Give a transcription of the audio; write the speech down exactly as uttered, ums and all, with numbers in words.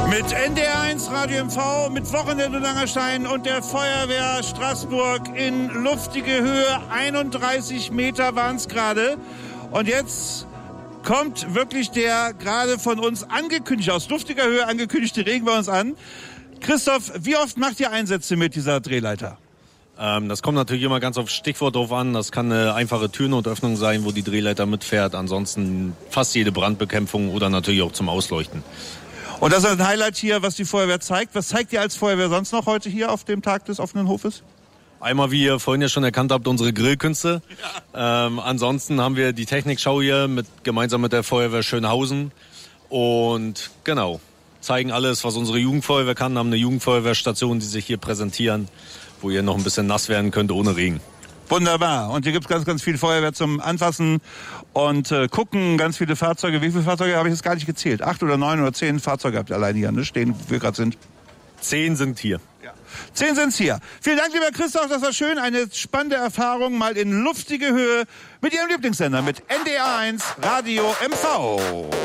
Mit N D R eins Radio M V, mit Wochenende Langerstein und der Feuerwehr Straßburg in luftige Höhe. einunddreißig Meter waren es gerade. Und jetzt kommt wirklich der gerade von uns angekündigte, aus luftiger Höhe angekündigte Regen bei uns an. Christoph, wie oft macht ihr Einsätze mit dieser Drehleiter? Ähm, das kommt natürlich immer ganz auf Stichwort drauf an. Das kann eine einfache Türnotöffnung sein, wo die Drehleiter mitfährt. Ansonsten fast jede Brandbekämpfung oder natürlich auch zum Ausleuchten. Und das ist ein Highlight hier, was die Feuerwehr zeigt. Was zeigt ihr als Feuerwehr sonst noch heute hier auf dem Tag des offenen Hofes? Einmal, wie ihr vorhin ja schon erkannt habt, unsere Grillkünste. Ja. Ähm, ansonsten haben wir die Technikschau hier mit, gemeinsam mit der Feuerwehr Schönhausen. Und genau, zeigen alles, was unsere Jugendfeuerwehr kann. Haben eine Jugendfeuerwehrstation, die sich hier präsentieren, wo ihr noch ein bisschen nass werden könnt ohne Regen. Wunderbar. Und hier gibt es ganz, ganz viel Feuerwehr zum Anfassen und äh, gucken. Ganz viele Fahrzeuge. Wie viele Fahrzeuge habe ich jetzt gar nicht gezählt? Acht oder neun oder zehn Fahrzeuge habt ihr allein hier, ne? Stehen, wo wir gerade sind. Zehn sind hier. Ja. Zehn sind's hier. Vielen Dank, lieber Christoph. Das war schön. Eine spannende Erfahrung mal in luftige Höhe mit Ihrem Lieblingssender, mit N D R eins Radio M V.